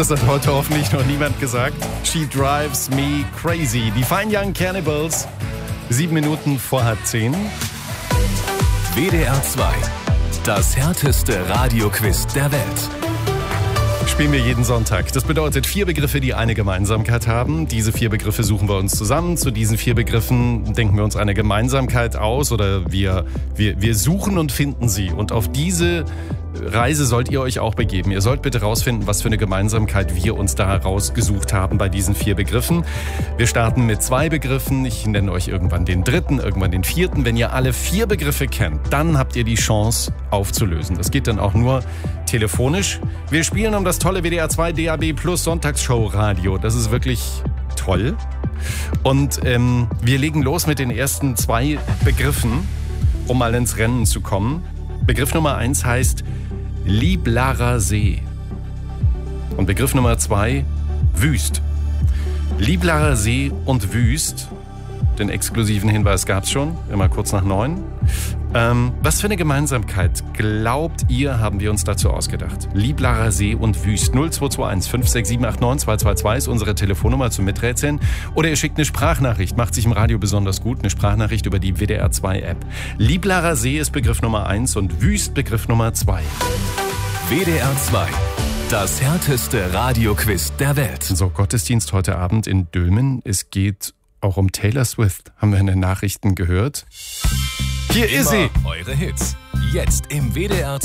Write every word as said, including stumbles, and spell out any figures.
Das hat heute hoffentlich noch niemand gesagt. She drives me crazy. Die Fine Young Cannibals. Sieben Minuten vor halb zehn. W D R zwei. Das härteste Radioquiz der Welt. Spielen wir jeden Sonntag. Das bedeutet vier Begriffe, die eine Gemeinsamkeit haben. Diese vier Begriffe suchen wir uns zusammen. Zu diesen vier Begriffen denken wir uns eine Gemeinsamkeit aus oder wir, wir, wir suchen und finden sie. Und auf diese Reise sollt ihr euch auch begeben. Ihr sollt bitte rausfinden, was für eine Gemeinsamkeit wir uns da rausgesucht haben bei diesen vier Begriffen. Wir starten mit zwei Begriffen. Ich nenne euch irgendwann den dritten, irgendwann den vierten. Wenn ihr alle vier Begriffe kennt, dann habt ihr die Chance aufzulösen. Das geht dann auch nur telefonisch. Wir spielen um das tolle W D R zwei D A B Plus Sonntagsshow Radio. Das ist wirklich toll. Und ähm, wir legen los mit den ersten zwei Begriffen, um mal ins Rennen zu kommen. Begriff Nummer eins heißt Liblarer See. Und Begriff Nummer zwei, Wüst. Liblarer See und Wüst. Den exklusiven Hinweis gab es schon, immer kurz nach neun. Ähm, was für eine Gemeinsamkeit, glaubt ihr, haben wir uns dazu ausgedacht? Liblarer See und Wüst. null zwei zwei eins fünf sechs sieben acht neun zwei zwei zwei ist unsere Telefonnummer zum Miträtseln. Oder ihr schickt eine Sprachnachricht, macht sich im Radio besonders gut, eine Sprachnachricht über die W D R zwei App. Liblarer See ist Begriff Nummer eins und Wüst Begriff Nummer zwei. W D R zwei. Das härteste Radioquiz der Welt. So, Gottesdienst heute Abend in Dülmen. Es geht auch um Taylor Swift, haben wir in den Nachrichten gehört. Hier Immer ist sie. Eure Hits. Jetzt im W D R